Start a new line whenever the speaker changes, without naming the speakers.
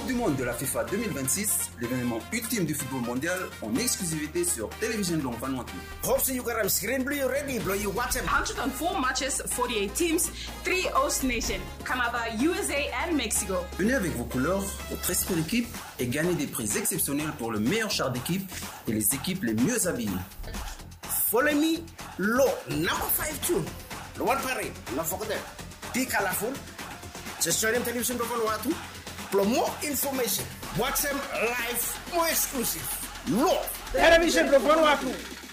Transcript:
du Monde de la FIFA 2026, l'événement ultime du football mondial en exclusivité sur Télévision Long Vanuatu.
Hope you can screen blue ready, blow you watch
104 matches, 48 teams, 3 host nations, Canada, USA and Mexico.
Venez avec vos couleurs, votre esprit d'équipe et gagnez des prix exceptionnels pour le meilleur char d'équipe et les équipes les mieux habillées.
Follow me, low number 5 tune. The one parade, not forget that. Be colorful. Just show them television to Vanuatu. For more information, watch them live, more exclusive. Low Television to Vanuatu.